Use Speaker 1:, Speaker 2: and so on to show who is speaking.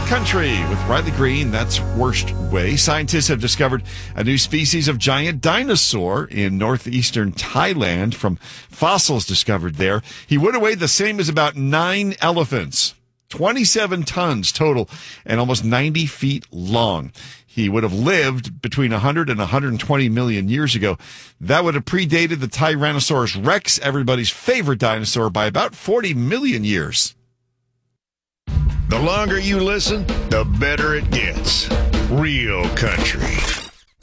Speaker 1: Country with Riley Green. That's Worst Way. Scientists have discovered a new species of giant dinosaur in northeastern Thailand from fossils discovered there. He would have weighed the same as about 9 elephants, 27 tons total, and almost 90 feet long. He would have lived between 100 and 120 million years ago. That would have predated the Tyrannosaurus Rex, everybody's favorite dinosaur, by about 40 million years.
Speaker 2: The longer you listen, the better it gets. Real country.